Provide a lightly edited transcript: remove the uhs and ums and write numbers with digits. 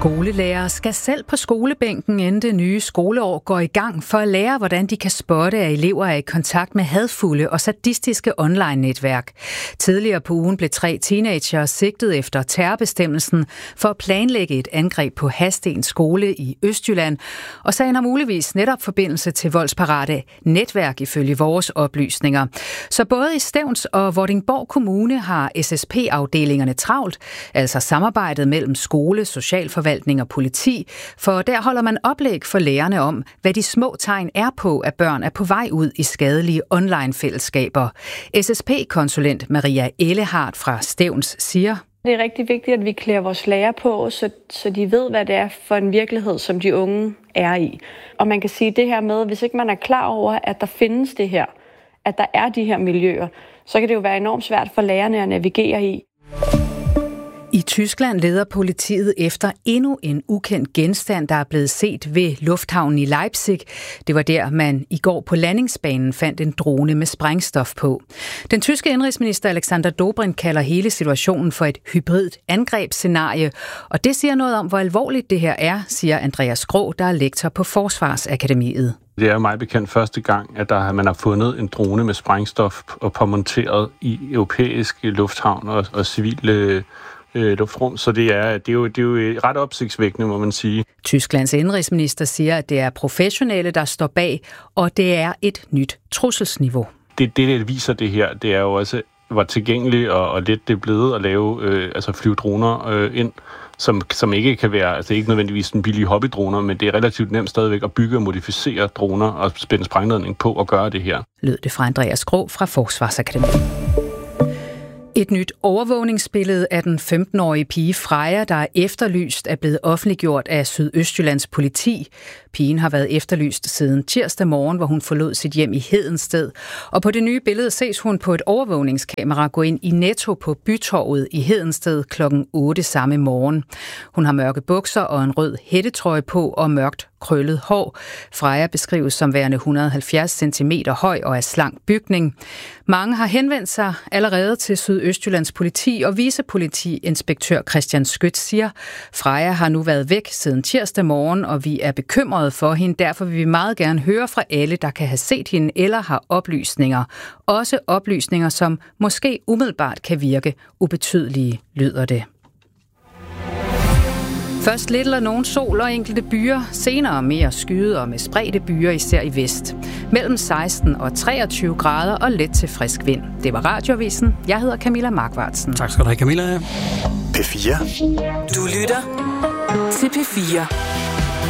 Skolelærere skal selv på skolebænken, inden det nye skoleår går i gang, for at lære, hvordan de kan spotte, at elever er i kontakt med hadfulde og sadistiske online-netværk. Tidligere på ugen blev 3 teenagere sigtet efter terrorbestemmelsen for at planlægge et angreb på Hadsten skole i Østjylland, og sagen har muligvis netop forbindelse til voldsparate netværk ifølge vores oplysninger. Så både i Stevns og Vordingborg Kommune har SSP-afdelingerne travlt, altså samarbejdet mellem skole, socialforvaltning og politi, for der holder man oplæg for lærerne om, hvad de små tegn er på, at børn er på vej ud i skadelige online-fællesskaber. SSP-konsulent Maria Ellehardt fra Stevns siger: Det er rigtig vigtigt, at vi klæder vores lærere på, så de ved, hvad det er for en virkelighed, som de unge er i. Og man kan sige det her med, hvis ikke man er klar over, at der findes det her, at der er de her miljøer, så kan det jo være enormt svært for lærerne at navigere i. I Tyskland leder politiet efter endnu en ukendt genstand, der er blevet set ved lufthavnen i Leipzig. Det var der, man i går på landingsbanen fandt en drone med sprængstof på. Den tyske indrigsminister Alexander Dobrindt kalder hele situationen for et hybridt angrebsscenarie, og det siger noget om, hvor alvorligt det her er, siger Andreas Grå, der er lektor på Forsvarsakademiet. Det er mig bekendt første gang, at man har fundet en drone med sprængstof og påmonteret i europæiske lufthavn og civile luftrum, så det er jo ret opsigtsvækkende, må man sige. Tysklands indrigsminister siger, at det er professionelle, der står bag, og det er et nyt trusselsniveau. Det viser det her, det er jo også, hvor tilgængeligt og let det er blevet at lave flyve droner ind, som ikke kan være, altså ikke nødvendigvis en billig hobbydroner, men det er relativt nemt stadigvæk at bygge og modificere droner og spænde sprængladning på og gøre det her. Lød det fra Andreas Grå fra Forsvarsakademiet. Et nyt overvågningsbillede af den 15-årige pige Freja, der er efterlyst, er blevet offentliggjort af Sydøstjyllands politi. Pigen har været efterlyst siden tirsdag morgen, hvor hun forlod sit hjem i Hedensted. Og på det nye billede ses hun på et overvågningskamera gå ind i Netto på Bytorvet i Hedensted kl. 8 samme morgen. Hun har mørke bukser og en rød hættetrøje på og mørkt krøllet hår. Freja beskrives som værende 170 cm høj og af slank bygning. Mange har henvendt sig allerede til Sydøstjyllands politi, og vicepolitiinspektør Christian Skødt siger, Freja har nu været væk siden tirsdag morgen, og vi er bekymrede for hende. Derfor vil vi meget gerne høre fra alle, der kan have set hende eller har oplysninger. Også oplysninger, som måske umiddelbart kan virke ubetydelige, lyder det. Først lidt eller nogen sol og enkelte byer, senere mere skyet og med spredte byer, især i vest. Mellem 16 og 23 grader og let til frisk vind. Det var Radioavisen. Jeg hedder Camilla Markvartsen. Tak skal du have, Camilla. P4. Du lytter til P4.